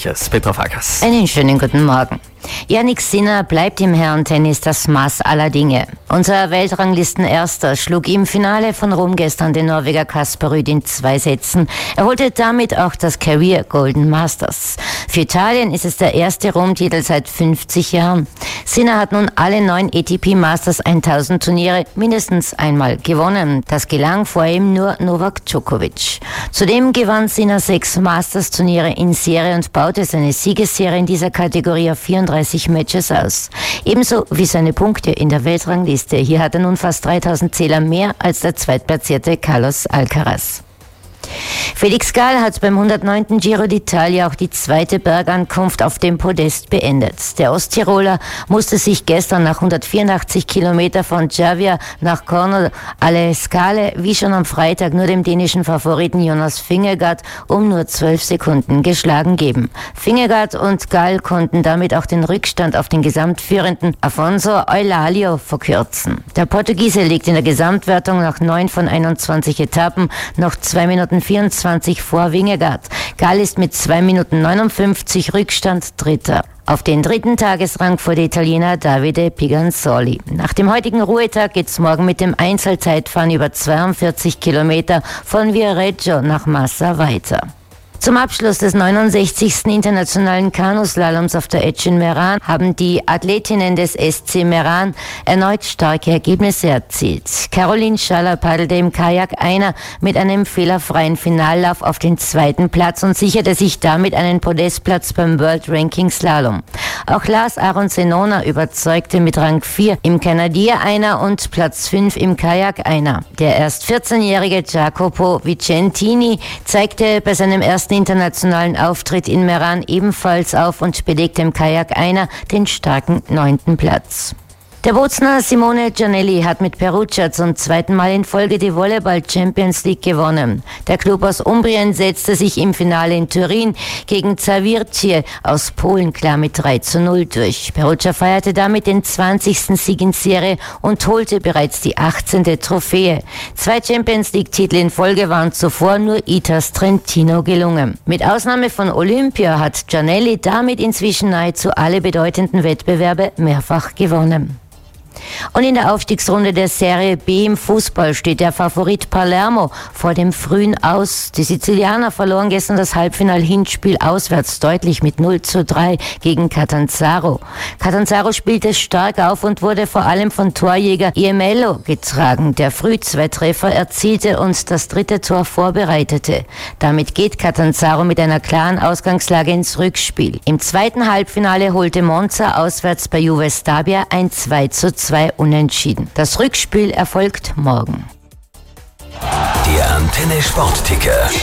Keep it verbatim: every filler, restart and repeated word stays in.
Sportliches. Petra Farkas. Einen schönen guten Morgen. Jannik Sinner bleibt im Herrentennis das Maß aller Dinge. Unser Weltranglistenerster schlug im Finale von Rom gestern den Norweger Casper Ruud in zwei Sätzen. Er holte damit auch das Career Golden Masters. Für Italien ist es der erste Rom-Titel seit fünfzig Jahren. Sinner hat nun alle neun A T P Masters tausend Turniere mindestens einmal gewonnen. Das gelang vor ihm nur Novak Djokovic. Zudem gewann Sinner sechs Masters-Turniere in Serie und baute seine Siegesserie in dieser Kategorie auf vierunddreißig Matches aus. Ebenso wie seine Punkte in der Weltrangliste. Hier hat er nun fast dreitausend Zähler mehr als der zweitplatzierte Carlos Alcaraz. Felix Gall hat beim hundertneunten Giro d'Italia auch die zweite Bergankunft auf dem Podest beendet. Der Osttiroler musste sich gestern nach hundertvierundachtzig Kilometer von Giavia nach Corno alle Scale wie schon am Freitag nur dem dänischen Favoriten Jonas Vingegaard um nur zwölf Sekunden geschlagen geben. Vingegaard und Gall konnten damit auch den Rückstand auf den Gesamtführenden Afonso Eulalio verkürzen. Der Portugiese liegt in der Gesamtwertung nach neun von einundzwanzig Etappen noch zwei Minuten vierundzwanzig vor Vingegaard. Gall ist mit zwei Minuten neunundfünfzig Rückstand Dritter. Auf den dritten Tagesrang vor der Italiener Davide Piganzoli. Nach dem heutigen Ruhetag geht's morgen mit dem Einzelzeitfahren über zweiundvierzig Kilometer von Viareggio nach Massa weiter. Zum Abschluss des neunundsechzigsten internationalen Kanuslaloms auf der Etsch in Meran haben die Athletinnen des S C Meran erneut starke Ergebnisse erzielt. Caroline Schaller paddelte im Kajak Einer mit einem fehlerfreien Finallauf auf den zweiten Platz und sicherte sich damit einen Podestplatz beim World Ranking Slalom. Auch Lars Aron Senona überzeugte mit Rang vier im Canadier Einer und Platz fünf im Kajak Einer. Der erst vierzehnjährige Jacopo Vicentini zeigte bei seinem ersten internationalen Auftritt in Meran ebenfalls auf und belegte im Kajak Einer den starken neunten Platz. Der Bozner Simone Giannelli hat mit Perugia zum zweiten Mal in Folge die Volleyball Champions League gewonnen. Der Klub aus Umbrien setzte sich im Finale in Turin gegen Zawiercie aus Polen klar mit drei zu null durch. Perugia feierte damit den zwanzigsten Sieg in Serie und holte bereits die achtzehnte Trophäe. Zwei Champions League-Titel in Folge waren zuvor nur Itas Trentino gelungen. Mit Ausnahme von Olympia hat Giannelli damit inzwischen nahezu alle bedeutenden Wettbewerbe mehrfach gewonnen. Und in der Aufstiegsrunde der Serie B im Fußball steht der Favorit Palermo vor dem frühen Aus. Die Sizilianer verloren gestern das Halbfinal-Hinspiel auswärts deutlich mit null zu drei gegen Catanzaro. Catanzaro spielte stark auf und wurde vor allem von Torjäger Iemello getragen, der früh zwei Treffer erzielte und das dritte Tor vorbereitete. Damit geht Catanzaro mit einer klaren Ausgangslage ins Rückspiel. Im zweiten Halbfinale holte Monza auswärts bei Juve Stabia ein zwei zu zwei Unentschieden. Das Rückspiel erfolgt morgen. Der Antenne Sportticker.